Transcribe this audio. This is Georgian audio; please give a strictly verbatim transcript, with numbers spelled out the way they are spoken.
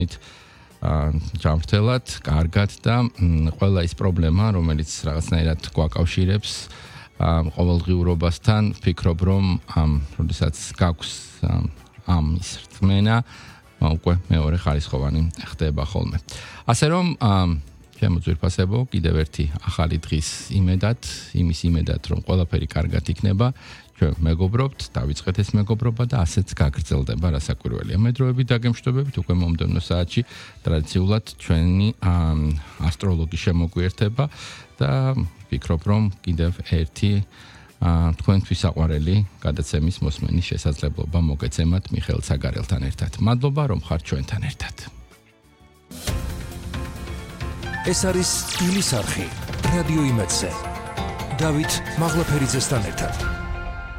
ჯანმრთელად, კარგად და ყველა ის პრობლემა, რომელიც რაღაცნაირად გვაკავშირებს ყოველდღიურობასთან, ვფიქრობ, რომ როდესაც გაქვს ამ ის რწმენა, უკვე მეორე ხარისხოვანი ხდება ხოლმე. ასე რომ ჩემო ძვირფასებო, კიდევ ერთი ახალი დღის იმედად, იმის იმედად, რომ ყველაფერი კარგად იქნება, ჩვენ მეგობრობთ, დავიწყეთ ეს მეგობრობა და ასეც გაგრძელდება რასაკვირველია. მე დროებით დაგემშვიდობებით უკვე მომდევნო საათში ტრადიციულად ჩვენი ასტროლოგი შემოგვიერთება და ვფიქრობ, რომ კიდევ ერთი თქვენთვის საყვარელი გადაცემის მოსმენის შესაძლებლობა მოგეცემათ მიხეილ ცაგარელთან ერთად. მადლობა, რომ ხართ ჩვენთან ერთად. ეს არის ილის არხი, რადიო იმედზე. დავით მაღლაფერიძესთან ერთად.